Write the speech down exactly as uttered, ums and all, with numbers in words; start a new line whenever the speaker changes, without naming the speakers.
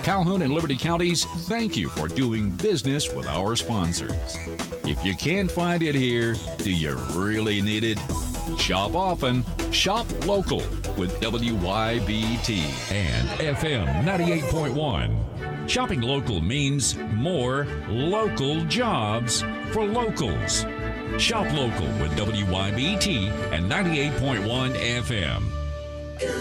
Calhoun and Liberty Counties, thank you for doing business with our sponsors. If you can't find it here, do you really need it? Shop often, shop local with W Y B T
and F M ninety-eight point one. Shopping local means more local jobs for locals. Shop local with W Y B T and ninety-eight point one F M.